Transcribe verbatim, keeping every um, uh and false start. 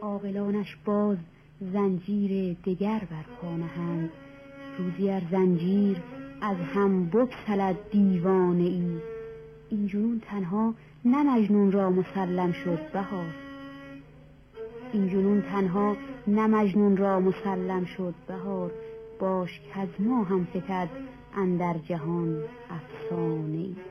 عاقلانش باز زنجیر دگر بر پا نهند. روزی ار زنجیر از هم بگسلد دیوانه ای، این جنون تنها نه مجنون را مسلم شد بهار. این جنون تنها نه مجنون را مسلم شد بهار، باش کز ما هم فتد اندر جهان افسانه ای.